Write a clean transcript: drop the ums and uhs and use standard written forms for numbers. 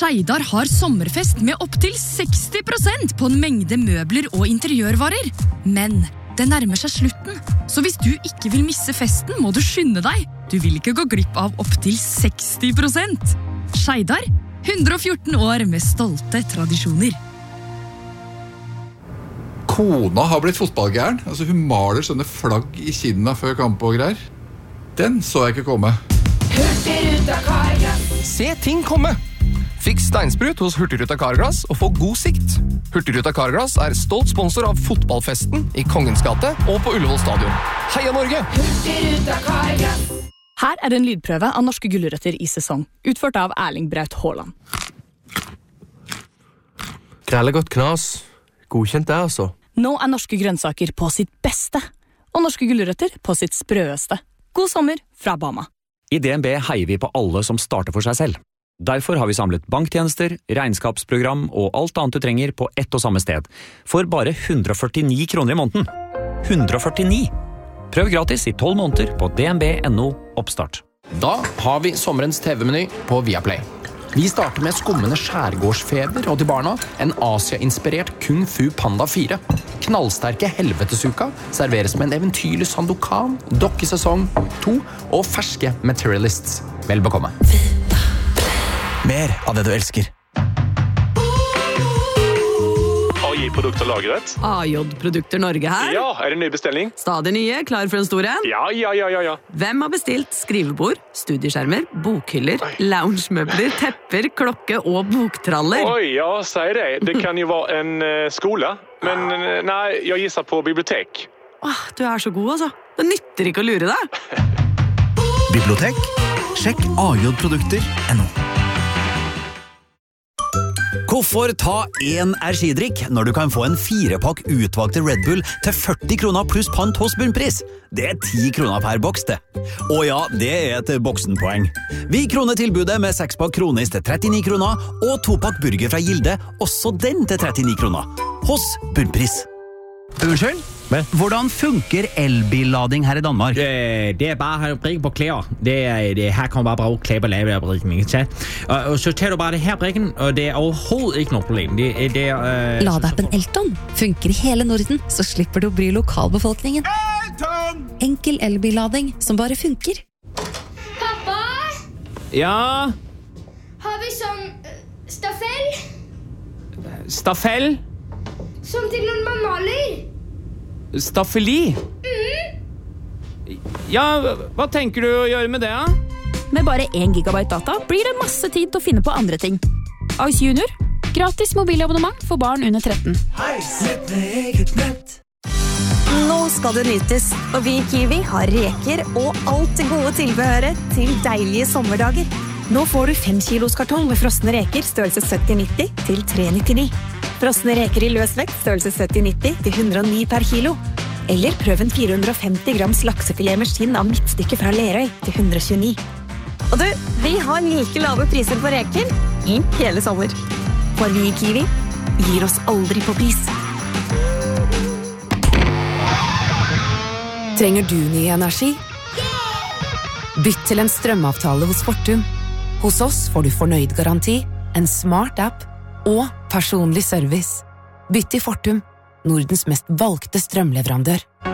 Skeidar har sommerfest med opp til 60% på en mengde møbler og interiørvarer. Men det nærmer seg slutten, så hvis du ikke vil misse festen, må du skynde deg. Du vil ikke gå glipp av opp til 60%. Skeidar, 114 år med stolte tradisjoner. Kona har blitt fotballgæren. Altså, hun maler sånne flagg i kinna før kamp og greier. Den så jeg ikke komme. Hurtigruta Carglass. Se ting komme! Fiks steinsprut hos Hurtigruta Carglass og få god sikt. Hurtigruta Carglass er stolt sponsor av fotballfesten i Kongens gate og på Ullevål stadion. Heia Norge! Hurtigruta Carglass. Her er en lydprøve av norske gulrøtter i sesong, utført av Erling Braut Haaland. Krellegodt knas. Godkjent det, altså. Nå er norske grønnsaker på sitt beste, og norske gulrøtter på sitt sprøeste. God sommer fra Bama. I DNB heier vi på alle som starter for seg selv. Derfor har vi samlet banktjenester, regnskapsprogram og alt annet du trenger på ett og samme sted. For bare 149 kroner i måneden. 149! Prøv gratis i 12 måneder på dnb.no oppstart. Da har vi sommerens TV-meny på Viaplay. Vi starter med skummende skjærgårdsfeber og til barna en Asia-inspirert Kung Fu Panda 4. Knallsterke helvetesuka serveres med en eventyrlig Sandokan, dokkesesong 2 og ferske Materialists. Vel bekomme. Mer av det du elsker. AJ-produkter lagret. AJ-produkter Norge her. Ja, det en ny bestelling? Stadig nye, klar for en stor en? Ja. Hvem har bestilt skrivebord, studieskjermer, bokhyller, loungemøbler, tepper, klokke og boktraller? Oi, ja, sier det. Det kan jo være en skole, men nei, jeg gisser på bibliotek. Du er så god, altså. Det nytter ikke å lure deg. Bibliotek? Sjekk AJ-produkter.no. Hvorfor ta en energidrikk når du kan få en 4-pakk utvalgte Red Bull til 40 kroner pluss pant hos bunnpris? Det er 10 kroner per boks, det. Og ja, det er et boksenpoeng. Vi kroner tilbudet med 6-pakk kronis til 39 kroner, og 2-pakk burger fra Gilde, også den til 39 kroner. Hos bunnpris. Unnskyld? Hvordan funker elbillading her i Danmark? Det er bare at brikke på klær. Her kan man bare bruge klær på lave brikken. Og så tager du bare det her brikken, og det er overhovedet ikke noe problem. Ladeappen Elton funker i hele Norden, så slipper du å bry lokalbefolkningen. Elton! Enkel elbillading som bare funker. Pappa? Ja? Har vi sånn staffell? Staffell? Som til når man maler? Staffeli? Ja, hva tenker du å gjøre med det, da? Med bare 1 gigabyte data blir det masse tid til å finne på andre ting. Ice Junior. Gratis mobilabonnement for barn under 13. Hei, sett med eget nett. Nå skal det nytes, og vi i Kiwi har reker og alt det gode tilbehøret til deilige sommerdager. Nå får du 5 kilos kartong med frosne reker størrelse 70-90 til 3,99. Frosne reker i løsvekt størrelse 70-90 til 109 per kilo. Eller prøv en 450 grams laksefilet med skinn av midtstykke fra Lerøy til 129. Og du, vi har like lave priser på reker i hele sommer. For vi i Kiwi gir oss aldri på pris. Trenger du ny energi? Bytt til en strømavtale hos Fortum. Hos oss får du fornøyd garanti, en smart app og personlig service. Bytt til Fortum, Nordens mest valgte strømleverandør.